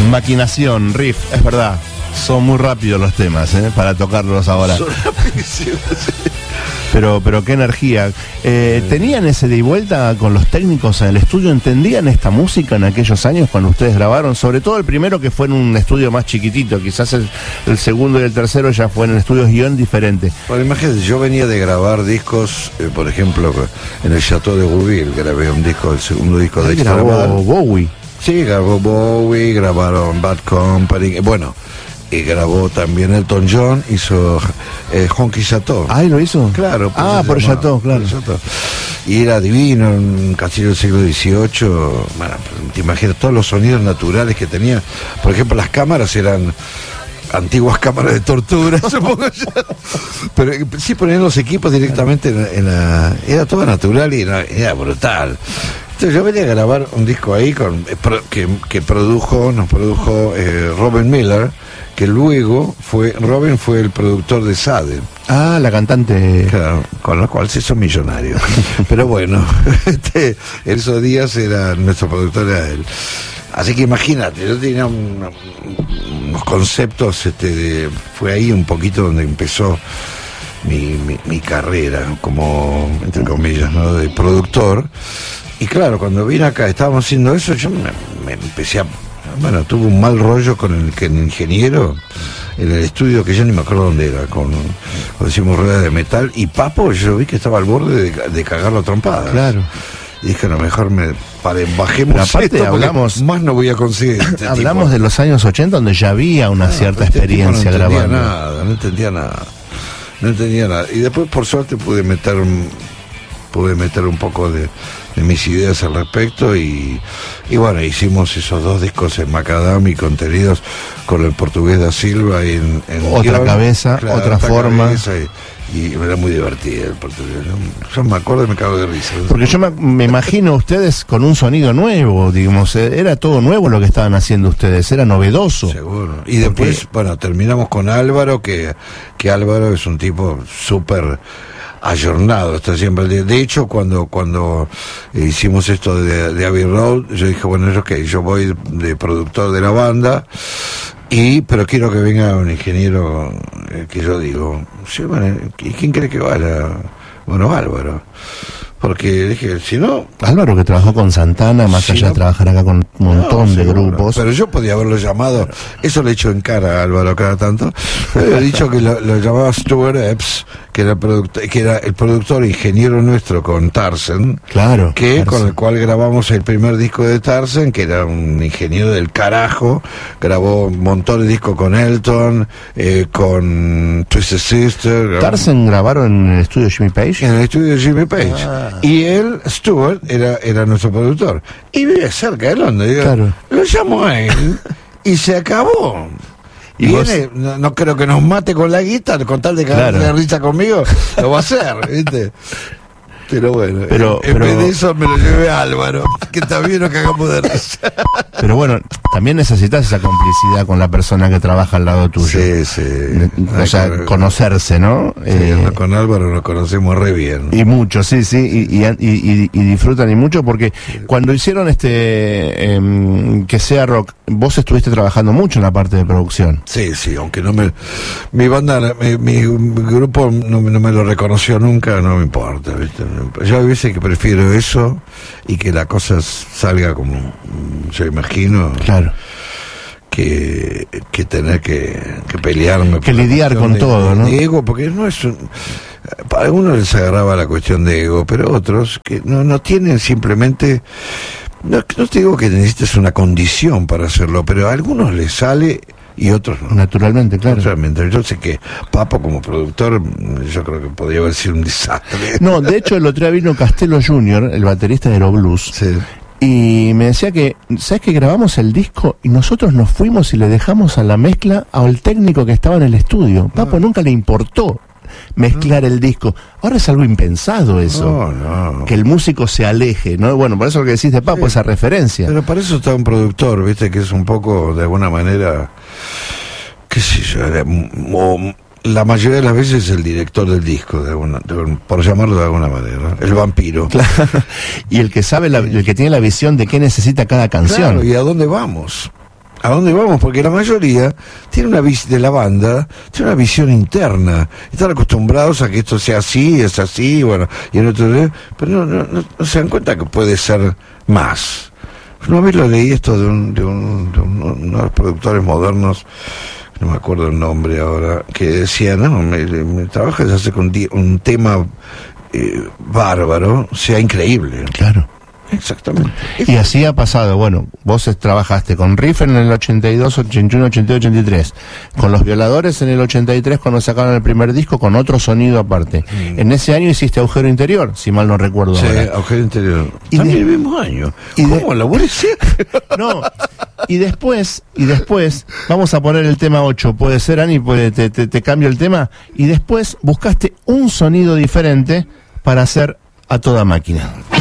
Maquinación, riff, es verdad. Son muy rápidos los temas, para tocarlos ahora. Son rapidísimos, sí. Pero qué energía. ¿Tenían ese de y vuelta con los técnicos en el estudio? ¿Entendían esta música en aquellos años cuando ustedes grabaron? Sobre todo el primero, que fue en un estudio más chiquitito. Quizás el segundo y el tercero ya fue en estudios guión diferentes. Bueno, imagínate, yo venía de grabar discos, por ejemplo, en el Chateau de Gouville, grabé un disco, el segundo disco de grabó Bowie. Sí, grabó Bowie, grabaron Bad Company, bueno, y grabó también Elton John, hizo Honky Chateau. Ah, ¿y lo hizo? Claro. Por Chateau, claro. Por Chateau. Y era divino, un castillo del siglo XVIII. Bueno, te imaginas todos los sonidos naturales que tenía. Por ejemplo, las cámaras eran antiguas cámaras de tortura, supongo yo. Pero sí ponían los equipos directamente era todo natural y era brutal. Entonces yo venía a grabar un disco ahí que nos produjo Robin Miller, que luego Robin fue el productor de Sade. Ah, la cantante. Claro, con la cual se hizo millonario. Pero bueno, esos días nuestro productor era él. Así que imagínate, yo tenía unos conceptos, fue ahí un poquito donde empezó mi carrera, como, entre comillas, ¿no?, de productor. Y claro, cuando vine acá, estábamos haciendo eso, yo me empecé tuve un mal rollo con el ingeniero en el estudio, que yo ni me acuerdo dónde era, cuando hicimos ruedas de metal, y Papo, yo vi que estaba al borde de cagarlo a trompadas. Claro. Y dije, no, mejor bajemos. Pero aparte esto, más no voy a conseguir. Hablamos de los años 80, donde ya había una cierta experiencia grabando. No entendía nada. Y después, por suerte, pude meter un poco de mis ideas al respecto, y bueno, hicimos esos dos discos en macadam y contenidos con el portugués da Silva en otra guión, cabeza, claro, otra forma. Y era muy divertido el portugués. Yo me acuerdo y me cago de risa. Porque yo me imagino ustedes con un sonido nuevo, digamos, era todo nuevo lo que estaban haciendo ustedes, era novedoso. Seguro. Y después, terminamos con Álvaro, que Álvaro es un tipo súper ayornado, está siempre. De hecho, cuando hicimos esto de Abbey Road, yo dije, bueno, es ok, yo voy de productor de la banda, pero quiero que venga un ingeniero, que yo digo, sí, bueno, ¿y quién cree que vaya? Bueno, Álvaro. Porque dije, si no... Álvaro, que trabajó con Santana, más allá de trabajar acá con un montón de grupos. Pero yo podía haberlo llamado, eso le echo en cara a Álvaro cada tanto, he dicho que lo llamaba Stuart Epps, que era el productor ingeniero nuestro con Tarzan, claro, con el cual grabamos el primer disco de Tarzan, que era un ingeniero del carajo, grabó un montón de discos con Elton, con Twisted Sister. ¿Tarzan grabaron en el estudio Jimmy Page? En el estudio de Jimmy Page. Y él, Stuart, era nuestro productor. Y vive cerca de Londres. Claro. Lo llamo a él y se acabó. Y viene, no creo que nos mate con la guitarra, con tal de cagarse de risa conmigo, lo va a hacer, ¿viste? Pero bueno, en vez de eso me lo llevé a Álvaro, que también nos cagamos de risa. Pero bueno, también necesitas esa complicidad con la persona que trabaja al lado tuyo. Sí. O sea, conocerse, ¿no? Sí, con Álvaro nos conocemos re bien. Y mucho, sí, y disfrutan y mucho, porque cuando hicieron Que Sea Rock, vos estuviste trabajando mucho en la parte de producción. Sí, aunque mi banda, mi grupo no me lo reconoció nunca, no me importa, ¿viste? Yo a veces que prefiero eso y que la cosa salga como yo imagino, claro, que tener que pelearme, que lidiar con todo, ¿no? De ego, porque no es para algunos les agarraba la cuestión de ego, pero otros que no tienen simplemente. No te digo que necesites una condición para hacerlo, pero a algunos les sale y otros no. Naturalmente, claro. Naturalmente. Yo sé que Papo, como productor, yo creo que podría haber sido un desastre. No, de hecho, el otro día vino Castello Jr., el baterista de Aero Blues. Sí. Y me decía que, ¿sabes que grabamos el disco y nosotros nos fuimos y le dejamos a la mezcla al técnico que estaba en el estudio? Papo nunca le importó mezclar el disco. Ahora es algo impensado eso. No. Que el músico se aleje, ¿no? Bueno, por eso lo que decís de Papo, esa referencia. Pero para eso está un productor, ¿viste? Que es un poco, de alguna manera, qué sé yo, la mayoría de las veces el director del disco, por llamarlo de alguna manera, el vampiro. Claro. Y el que sabe, el que tiene la visión de qué necesita cada canción. Claro, y a dónde vamos. ¿A dónde vamos? Porque la mayoría tiene de la banda tiene una visión interna. Están acostumbrados a que esto sea así, es así, bueno, y en otro, pero no se dan cuenta que puede ser más. Una vez lo leí esto de unos productores modernos, no me acuerdo el nombre ahora, que decía, no, me trabajas hace con un tema bárbaro, sea increíble. Claro. Exactamente. Y así ha pasado. Bueno, vos trabajaste con Riffen en el 82, 81, 82, 83, con Los Violadores en el 83 cuando sacaron el primer disco con otro sonido aparte. En ese año hiciste Agujero Interior, si mal no recuerdo. Sí, ahora. Agujero Interior. Y también el mismo año. ¿Cómo la No. Y después, vamos a poner el tema 8, puede ser, Ani, te cambio el tema, y después buscaste un sonido diferente para hacer A Toda Máquina.